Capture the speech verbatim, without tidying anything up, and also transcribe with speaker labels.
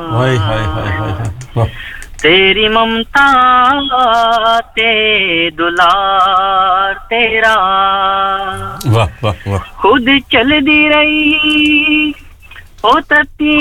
Speaker 1: हाय हाय हाय हाय वाह
Speaker 2: तेरी ममता ते दुलार तेरा
Speaker 1: वाह वाह वाह
Speaker 2: खुद चल दी रही ओ तत्ती